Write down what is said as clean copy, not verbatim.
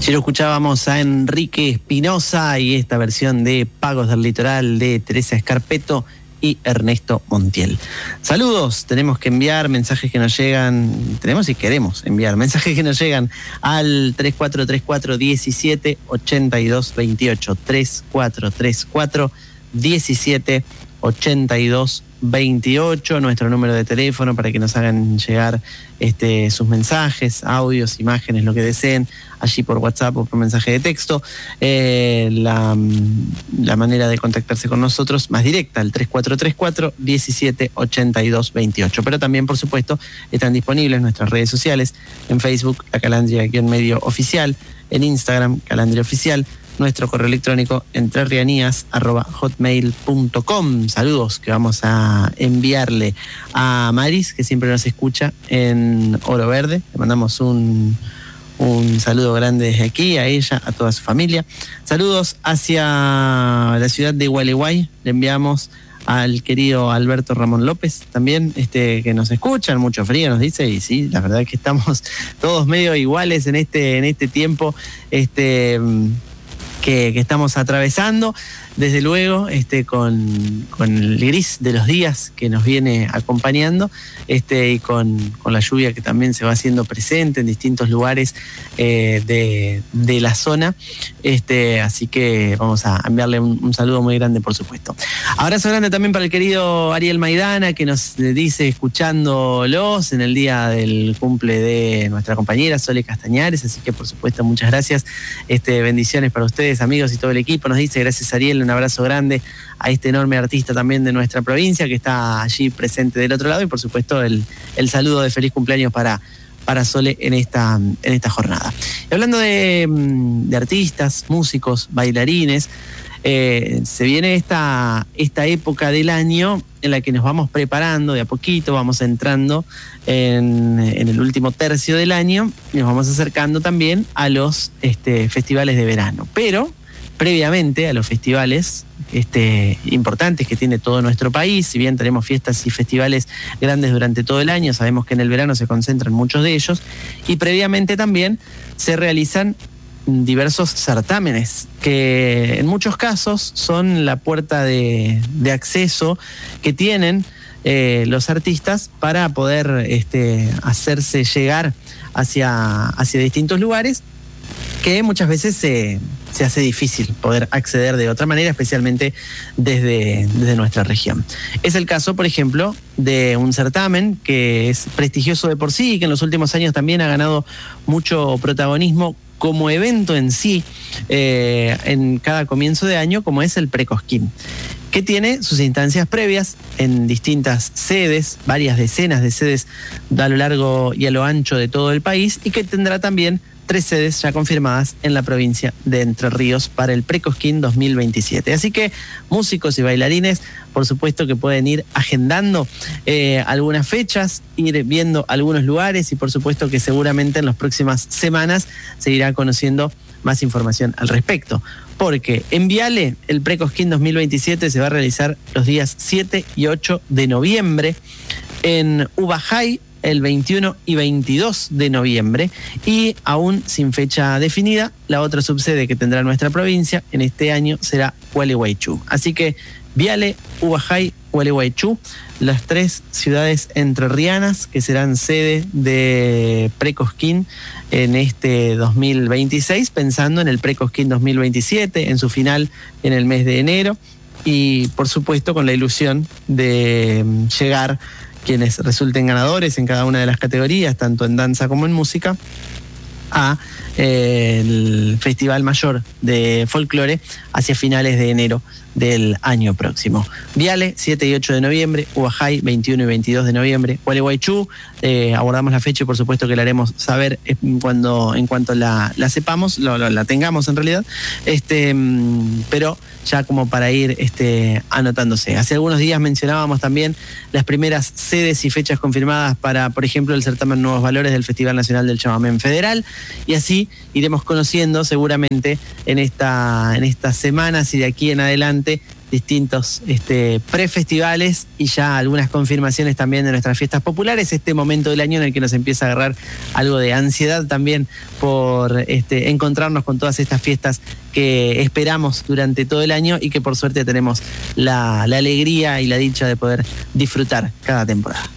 Si lo escuchábamos a Enrique Espinosa y esta versión de Pagos del Litoral de Teresa Scarpetto y Ernesto Montiel. Saludos, tenemos que enviar mensajes que nos llegan, tenemos y queremos enviar mensajes que nos llegan al 3434 17 82 28, 3434 17 82 28, nuestro número de teléfono para que nos hagan llegar sus mensajes, audios, imágenes, lo que deseen, allí por WhatsApp o por mensaje de texto. La manera de contactarse con nosotros más directa, el 3434 17 82 28. Pero también, por supuesto, están disponibles nuestras redes sociales, en Facebook, La Calandria-Medio Oficial, en Instagram, Calandria Oficial, nuestro correo electrónico entrerrianías@hotmail.com. Saludos que vamos a enviarle a Maris, que siempre nos escucha en Oro Verde. Le mandamos un saludo grande desde aquí, a ella, a toda su familia. Saludos hacia la ciudad de Gualeguay. Le enviamos al querido Alberto Ramón López también, que nos escuchan, mucho frío nos dice, y sí, la verdad es que estamos todos medio iguales en este tiempo, que estamos atravesando, desde luego, con el gris de los días que nos viene acompañando, y con la lluvia que también se va haciendo presente en distintos lugares de la zona, así que vamos a enviarle un saludo muy grande, por supuesto. Abrazo grande también para el querido Ariel Maidana, que nos dice, escuchándolos en el día del cumple de nuestra compañera Sole Castañares, así que por supuesto muchas gracias, bendiciones para ustedes, amigos, y todo el equipo. Nos dice, gracias Ariel, un abrazo grande a este enorme artista también de nuestra provincia que está allí presente del otro lado, y por supuesto el saludo de feliz cumpleaños para Sole en esta jornada. Y hablando de artistas, músicos, bailarines, se viene esta época del año en la que nos vamos preparando de a poquito, vamos entrando en el último tercio del año y nos vamos acercando también a los festivales de verano. Pero previamente a los festivales importantes que tiene todo nuestro país, si bien tenemos fiestas y festivales grandes durante todo el año, sabemos que en el verano se concentran muchos de ellos, y previamente también se realizan diversos certámenes que en muchos casos son la puerta de acceso que tienen los artistas para poder hacerse llegar hacia distintos lugares, que muchas veces se hace difícil poder acceder de otra manera, especialmente desde nuestra región. Es el caso, por ejemplo, de un certamen que es prestigioso de por sí y que en los últimos años también ha ganado mucho protagonismo como evento en sí, en cada comienzo de año, como es el Precosquín, que tiene sus instancias previas en distintas sedes, varias decenas de sedes a lo largo y a lo ancho de todo el país, y que tendrá también 3 sedes ya confirmadas en la provincia de Entre Ríos para el Precosquín 2027. Así que músicos y bailarines, por supuesto que pueden ir agendando algunas fechas, ir viendo algunos lugares, y por supuesto que seguramente en las próximas semanas se irá conociendo más información al respecto. Porque en Viale el Precosquín 2027 se va a realizar los días 7 y 8 de noviembre, en Ubajay el 21 y 22 de noviembre, y aún sin fecha definida, la otra subsede que tendrá nuestra provincia en este año será Gualeguaychú. Así que Viale, Ubajay, Gualeguaychú, las 3 ciudades entrerrianas que serán sede de Precosquín en este 2026, pensando en el Precosquín 2027, en su final en el mes de enero, y por supuesto con la ilusión de llegar quienes resulten ganadores en cada una de las categorías, tanto en danza como en música, a el Festival Mayor de Folclore hacia finales de enero del año próximo. Viale, 7 y 8 de noviembre, Ubajay, 21 y 22 de noviembre, Gualeguaychú, abordamos la fecha y por supuesto que la haremos saber en cuanto la sepamos, la tengamos en realidad, pero ya como para ir anotándose. Hace algunos días mencionábamos también las primeras sedes y fechas confirmadas para, por ejemplo, el certamen Nuevos Valores del Festival Nacional del Chamamé Federal, y así iremos conociendo seguramente en estas semanas y de aquí en adelante distintos prefestivales y ya algunas confirmaciones también de nuestras fiestas populares, este momento del año en el que nos empieza a agarrar algo de ansiedad también por encontrarnos con todas estas fiestas que esperamos durante todo el año y que por suerte tenemos la alegría y la dicha de poder disfrutar cada temporada.